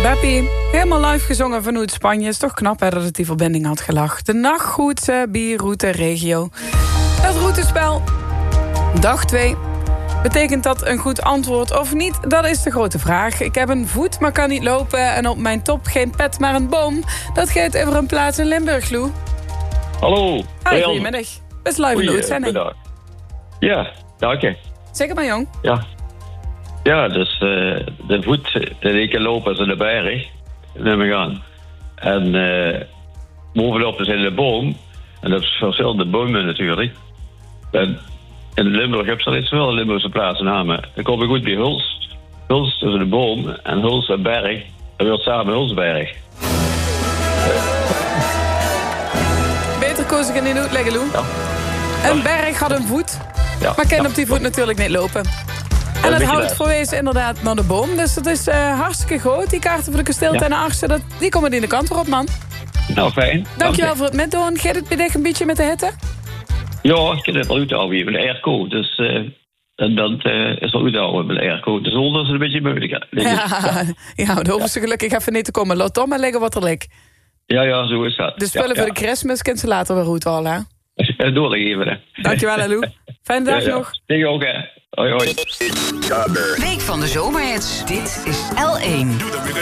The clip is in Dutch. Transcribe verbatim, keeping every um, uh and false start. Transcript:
Beppie, helemaal live gezongen vanuit Spanje. Is toch knap hè, dat het die verbinding had gelacht. De nachtgoedse bierroute regio. Het routespel. Dag twee. Betekent dat een goed antwoord of niet? Dat is de grote vraag. Ik heb een voet, maar kan niet lopen. En op mijn top geen pet, maar een boom. Dat gaat over een plaats in Limburg, Lou. Hallo. Hi, goedemiddag. Best live in de uitzending. Ja, dank je. Zeker maar, jong. Ja. Ja, dus uh, de voet, de ik lopen is in de berg. Neem ik aan. En uh, bovenop is in de boom. En dat is verschillende bomen natuurlijk. En in Limburg heb je er niet zoveel Limburgse plaatsen namen. Dan kom ik goed bij Hulst. Hulst is een boom en Hulst een berg. Dat wordt samen Hulstberg. Beter koos ik in niet uitleggen, Lou. Ja. Een berg had een voet, ja. maar kan ja. op die voet natuurlijk niet lopen. En het houdt verwezen inderdaad naar de boom. Dus dat is uh, hartstikke groot. Die kaarten voor de kasteeltuin en de Arsen, dat, die komen in de kant erop, man. Nou, fijn. Dankjewel Dank voor het metdoen. Gaat het bij dich een beetje met de hitte? Ja, ik kan het wel uithouden met de airco. Dus uh, en dat uh, is wel uithouden met de airco. De zolder is een beetje moeilijk. Ja, ja. ja dan hoeven ze gelukkig even niet te komen. Laat dan maar liggen wat er ligt. Ja, ja, zo is dat. De spullen ja, voor ja. de Christmas kunnen ze later weer uithalen, hè? Doorgeven, hè. Dankjewel, Lou. Fijne dag ja, ja. nog. Tegen ook, hè. Hoi, hoi. Week van de zomerhits. Dit is L één.